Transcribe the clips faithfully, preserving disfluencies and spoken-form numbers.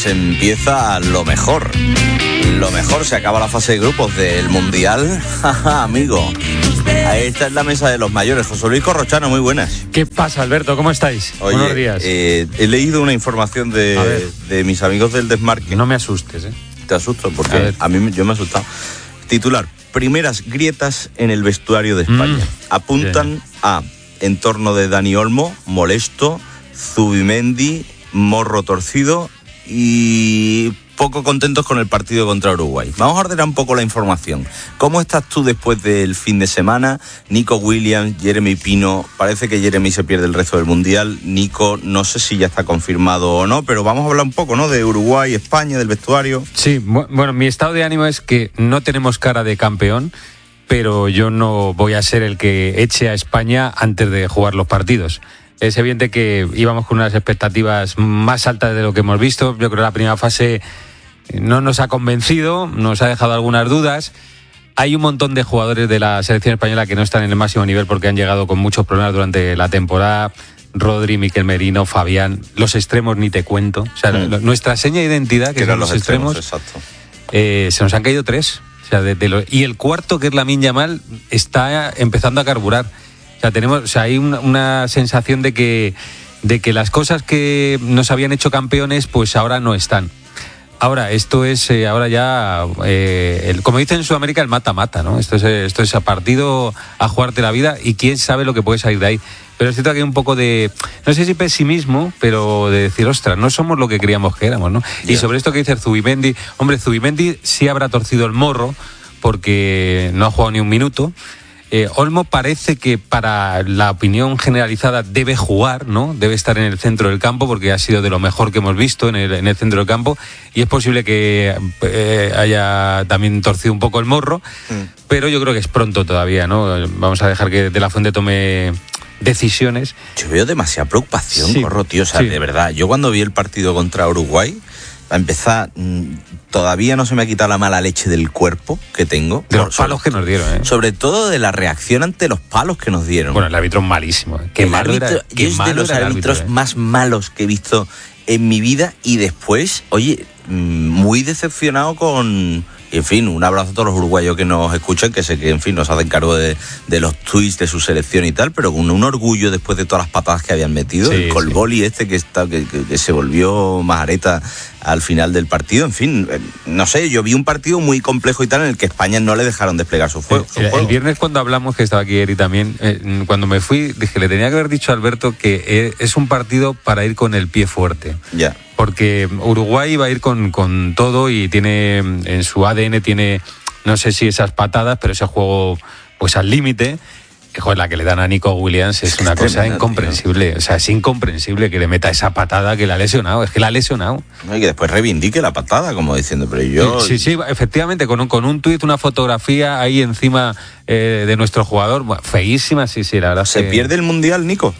pues empieza lo mejor. Lo mejor, se acaba la fase de grupos del Mundial. Amigo, ahí está en la mesa de los mayores. José Luis Corrochano, muy buenas. ¿Qué pasa, Alberto? ¿Cómo estáis? Oye, buenos días. Eh, he leído una información de, de mis amigos del Desmarque. No me asustes, ¿eh? Te asusto, porque a, a mí yo me he asustado. Titular: primeras grietas en el vestuario de España. Mm, Apuntan bien. a entorno de Dani Olmo, molesto, Zubimendi, morro torcido y poco contentos con el partido contra Uruguay. Vamos a ordenar un poco la información. ¿Cómo estás tú después del fin de semana? Nico Williams, Jeremy Pino, parece que Jeremy se pierde el resto del Mundial. Nico, no sé si ya está confirmado o no, pero vamos a hablar un poco, ¿no?, de Uruguay, España, del vestuario. Sí, bueno, mi estado de ánimo es que no tenemos cara de campeón, pero yo no voy a ser el que eche a España antes de jugar los partidos. Es evidente que íbamos con unas expectativas más altas de lo que hemos visto. Yo creo que la primera fase no nos ha convencido, nos ha dejado algunas dudas. Hay un montón de jugadores de la selección española que no están en el máximo nivel porque han llegado con muchos problemas durante la temporada. Rodri, Miquel Merino, Fabián, los extremos ni te cuento. O sea, mm. nuestra seña de identidad, que, que son los extremos, extremos eh, se nos han caído tres. O sea, de, de lo, y el cuarto, que es Lamine Yamal, está empezando a carburar. O sea, tenemos, o sea, hay una, una sensación de que, de que las cosas que nos habían hecho campeones, pues ahora no están. Ahora, esto es eh, ahora ya, eh, el, como dicen en Sudamérica, el mata-mata, ¿no? Esto es, esto es a partido, a jugarte la vida, y quién sabe lo que puede salir de ahí. Pero es cierto que hay un poco de, no sé si pesimismo, pero de decir, ostras, no somos lo que creíamos que éramos, ¿no? Yeah. Y sobre esto que dice Zubimendi, hombre, Zubimendi sí habrá torcido el morro, porque no ha jugado ni un minuto. Eh, Olmo parece que para la opinión generalizada debe jugar, ¿no? Debe estar en el centro del campo porque ha sido de lo mejor que hemos visto en el, en el centro del campo, y es posible que eh, haya también torcido un poco el morro, mm. pero yo creo que es pronto todavía, ¿no? Vamos a dejar que De La Fuente tome decisiones. Yo veo demasiada preocupación, sí, Corro, tío, o sea, sí. de verdad. Yo cuando vi el partido contra Uruguay, a empezar, todavía no se me ha quitado la mala leche del cuerpo que tengo. De los palos que nos dieron, ¿eh? Sobre todo de la reacción ante los palos que nos dieron. Bueno, el árbitro es malísimo. ¿eh? Qué el malo árbitro, era, qué es malo de los era árbitros árbitro, ¿eh? más malos que he visto en mi vida, y después, oye, muy decepcionado con... En fin, un abrazo a todos los uruguayos que nos escuchan, que sé que, en fin, nos hacen cargo de, de los tweets de su selección y tal, pero con un orgullo después de todas las patadas que habían metido, sí, el Colboli sí. este que, está, que, que, que se volvió majareta al final del partido. En fin, no sé, yo vi un partido muy complejo y tal, en el que España no le dejaron desplegar su fuego. El, el, el viernes, cuando hablamos, que estaba aquí Eri también, eh, cuando me fui, dije, le tenía que haber dicho a Alberto que es un partido para ir con el pie fuerte. Ya. Porque Uruguay va a ir con, con todo, y tiene en su A D N, tiene, no sé si esas patadas, pero ese juego pues al límite. Que, joder, la que le dan a Nico Williams es, es una cosa tremendo, incomprensible. Tío. O sea, es incomprensible que le meta esa patada, que la ha lesionado. Es que la ha lesionado. No, y que después reivindique la patada, como diciendo, pero yo... Sí, sí, efectivamente, con un, con un tuit, una fotografía ahí encima eh, de nuestro jugador. Bueno, feísima, sí, sí, la verdad. ¿Se que... pierde el Mundial, Nico?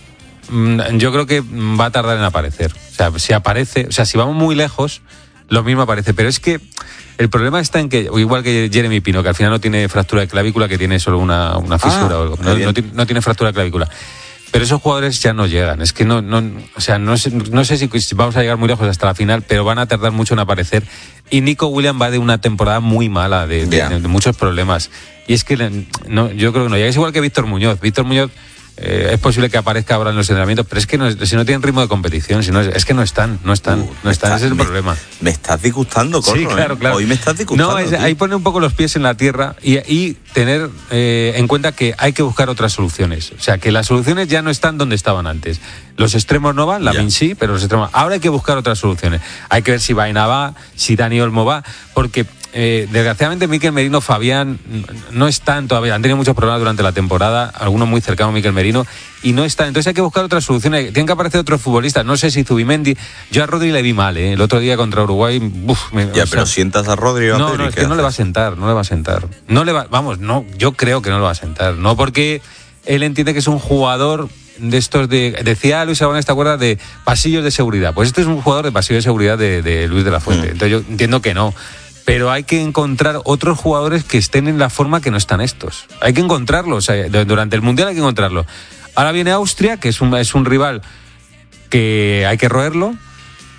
Yo creo que va a tardar en aparecer. O sea, si aparece, o sea, si vamos muy lejos, lo mismo aparece. Pero es que el problema está en que, igual que Jeremy Pino, que al final no tiene fractura de clavícula, que tiene solo una, una fisura, ah, o algo. No, no, no tiene fractura de clavícula. Pero esos jugadores ya no llegan. Es que no, no, o sea, no sé, no sé si vamos a llegar muy lejos hasta la final, pero van a tardar mucho en aparecer. Y Nico Williams va de una temporada muy mala, de, de, de, de muchos problemas. Y es que no, yo creo que no llega. Es igual que Víctor Muñoz. Víctor Muñoz Eh, es posible que aparezca ahora en los entrenamientos, pero es que no, si no tienen ritmo de competición, si no, es que no están, no están, uh, no están, está, ese es el me, problema. Me estás disgustando, Corro, sí, claro, claro. Hoy me estás disgustando. No, es, ahí pone un poco los pies en la tierra y, y tener eh, en cuenta que hay que buscar otras soluciones. O sea, que las soluciones ya no están donde estaban antes. Los extremos no van, Lamine sí, pero los extremos... Ahora hay que buscar otras soluciones. Hay que ver si Baena va, si Dani Olmo va, porque... Eh, desgraciadamente Miquel Merino, Fabián no están todavía, han tenido muchos problemas durante la temporada, algunos muy cercanos a Miquel Merino, y no están, entonces hay que buscar otras soluciones, tienen que aparecer otros futbolistas, no sé si Zubimendi, yo a Rodri le vi mal, ¿eh? El otro día contra Uruguay, uf, me, ya, pero sea, sientas a Rodri o a no, Pedri, no, es que no le va a sentar, no le va a sentar, no le va, vamos, no, yo creo que no le va a sentar, no porque él entiende que es un jugador de estos de, decía Luis Aragonés, ¿te acuerdas? De pasillos de seguridad, pues este es un jugador de pasillos de seguridad de, de Luis de la Fuente, mm. entonces yo entiendo que no. Pero hay que encontrar otros jugadores que estén en la forma que no están estos. Hay que encontrarlos. O sea, durante el Mundial hay que encontrarlos. Ahora viene Austria, que es un, es un rival que hay que roerlo,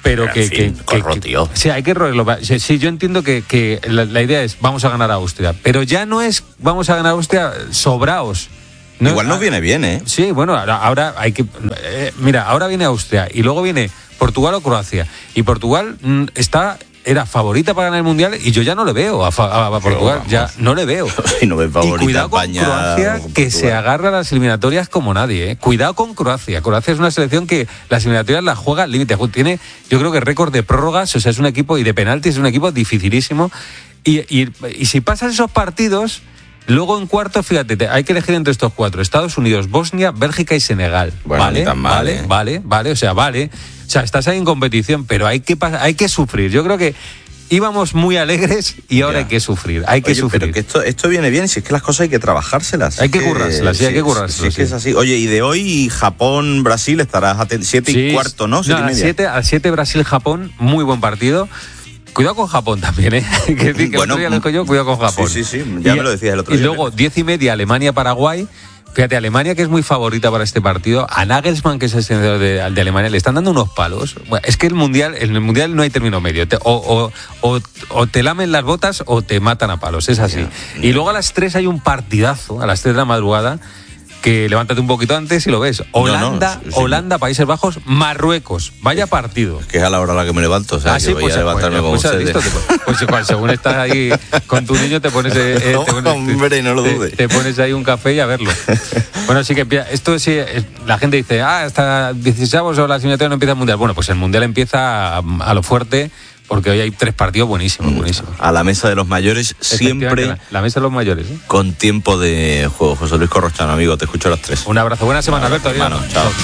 pero, pero que, fin, que, corro, que, tío. que sí, hay que roerlo. Sí, sí, yo entiendo que, que la, la idea es vamos a ganar a Austria, pero ya no es vamos a ganar a Austria sobraos. No, Igual nos viene bien, ¿eh? Sí, bueno, ahora, ahora hay que... Eh, mira, ahora viene Austria y luego viene Portugal o Croacia. Y Portugal mm, está... era favorita para ganar el Mundial y yo ya no le veo a, a, a Portugal, no, ya no le veo. Y, no favorita, y cuidado con España, Croacia, con que se agarra a las eliminatorias como nadie, ¿eh? Cuidado con Croacia. Croacia es una selección que las eliminatorias las juega al límite. Tiene, yo creo que récord de prórrogas, o sea, es un equipo, y de penaltis, es un equipo dificilísimo. Y, y, y si pasas esos partidos... Luego en cuartos, fíjate, te, hay que elegir entre estos cuatro: Estados Unidos, Bosnia, Bélgica y Senegal. Bueno, vale, tan mal, vale, ¿eh? vale, vale, o sea, vale. O sea, estás ahí en competición, pero hay que hay que sufrir. Yo creo que íbamos muy alegres y ahora ya. hay que sufrir. Hay que Oye, sufrir. Pero que esto, esto viene bien, si es que las cosas hay que trabajárselas. Hay que currárselas, sí, sí, hay que currárselas. Si es que es así. Oye, y de hoy Japón, Brasil, estarás a siete sí, y cuarto, ¿no? Siete no, y media. A siete, a siete Brasil-Japón, muy buen partido. Cuidado con Japón también, ¿eh? Que, que bueno, el otro día lo dijo yo, cuidado con Japón. Sí, sí, sí, ya y, me lo decías el otro y día. Y luego, diez y media, Alemania-Paraguay. Fíjate, Alemania, que es muy favorita para este partido, a Nagelsmann, que es el senador de, de Alemania, le están dando unos palos. Bueno, es que el Mundial, en el Mundial no hay término medio. Te, o, o, o, o te lamen las botas o te matan a palos, es así. Yeah, yeah. Y luego a las tres hay un partidazo, a las tres de la madrugada, que levántate un poquito antes y lo ves. Holanda, no, no, sí, Holanda, Países Bajos, Marruecos. Vaya partido. Es que es a la hora a la que me levanto, o sea, ah, sí, que voy pues, a levantarme pues, con pues, ustedes. Pues igual, según estás ahí con tu niño, te pones, eh, no, te, pones hombre, no lo dudes. Te, te pones ahí un café y a verlo. Bueno, sí que esto sí, la gente dice, ah, hasta dieciséis o la eliminatoria no empieza el Mundial. Bueno, pues el Mundial empieza a, a lo fuerte, porque hoy hay tres partidos buenísimos, buenísimos. A la mesa de los mayores, siempre... La, la mesa de los mayores, ¿eh? Con tiempo de juego. José Luis Corrochano, amigo, te escucho a las tres. Un abrazo, buena semana, Alberto. Hermano, chao.